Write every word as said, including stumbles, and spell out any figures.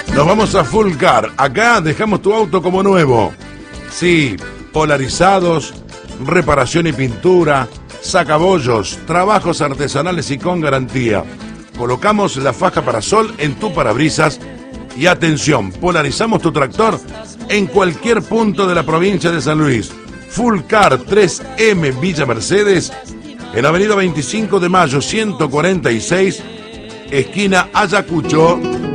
Nos vamos a Full Car. Acá dejamos tu auto como nuevo. Sí, polarizados, reparación y pintura, sacabollos, trabajos artesanales y con garantía. Colocamos la faja para sol en tu parabrisas y atención, polarizamos tu tractor en cualquier punto de la provincia de San Luis. Full Car tres M Villa Mercedes, en avenida veinticinco de mayo ciento cuarenta y seis, esquina Ayacucho.